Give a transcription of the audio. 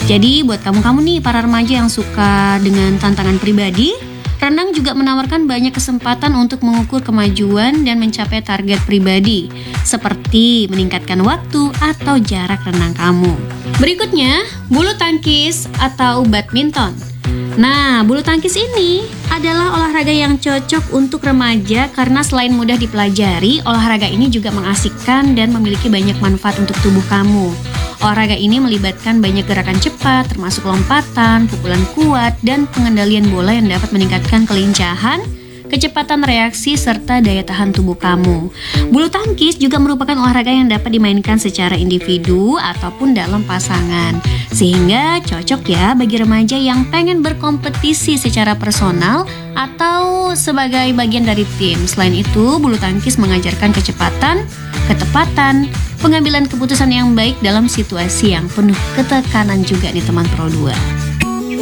Jadi buat kamu-kamu nih para remaja yang suka dengan tantangan pribadi, renang juga menawarkan banyak kesempatan untuk mengukur kemajuan dan mencapai target pribadi, seperti meningkatkan waktu atau jarak renang kamu. Berikutnya, bulu tangkis atau badminton. Nah, bulu tangkis ini adalah olahraga yang cocok untuk remaja karena selain mudah dipelajari, olahraga ini juga mengasihkan dan memiliki banyak manfaat untuk tubuh kamu. Olahraga ini melibatkan banyak gerakan cepat, termasuk lompatan, pukulan kuat, dan pengendalian bola yang dapat meningkatkan kelincahan, kecepatan reaksi, serta daya tahan tubuh kamu. Bulu tangkis juga merupakan olahraga yang dapat dimainkan secara individu ataupun dalam pasangan, sehingga cocok ya bagi remaja yang pengen berkompetisi secara personal atau sebagai bagian dari tim. Selain itu, bulu tangkis mengajarkan kecepatan, ketepatan, pengambilan keputusan yang baik dalam situasi yang penuh ketekanan juga nih teman Pro 2.